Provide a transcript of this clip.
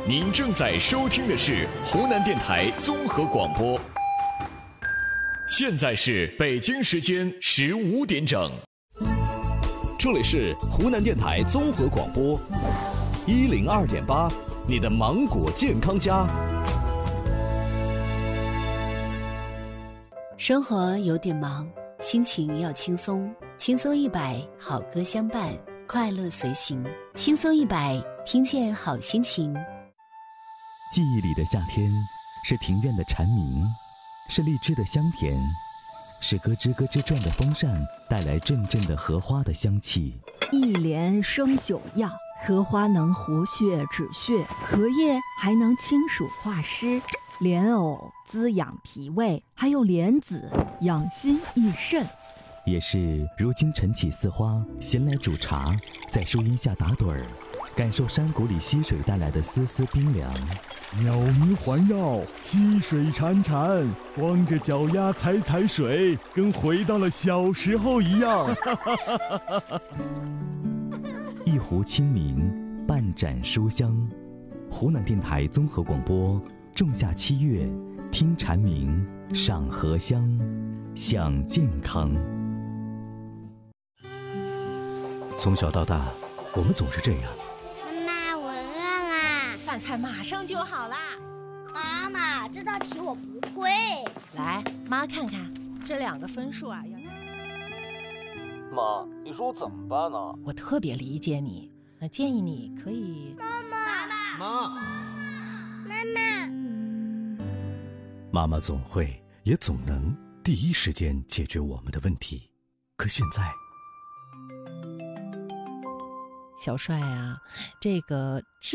您正在收听的是湖南电台综合广播。现在是北京时间15点整， 这里是湖南电台综合广播102.8，你的芒果健康家。 生活有点忙，心情要轻松，轻松100，好歌相伴，快乐随行。轻松100，听见好心情。 记忆里的夏天，是庭院的蝉鸣，是荔枝的香甜，是咯吱咯吱转的风扇带来阵阵的荷花的香气。 一莲生9药，荷花能活血止血，荷叶还能清暑化湿，莲藕滋养脾胃，还有莲子养心益肾。 也是如今晨起似花，闲来煮茶，在树荫下打盹儿，感受山谷里溪水带来的丝丝冰凉。 鸟鸣环绕，溪水潺潺，光着脚丫踩踩水，跟回到了小时候一样。 一壶清明，半盏书香。湖南电台综合广播，仲夏7月，听蝉鸣，赏荷香，享健康。 从小到大，我们总是这样。 妈妈，我饿啦！ 饭菜马上就好啦。 妈妈，这道题我不会。 来，妈看看，这2个分数啊要…… 妈，你说我怎么办呢？ 我特别理解你，那建议你可以…… 妈， 妈妈总会也总能第一时间解决我们的问题，可现在， 小帅啊，这个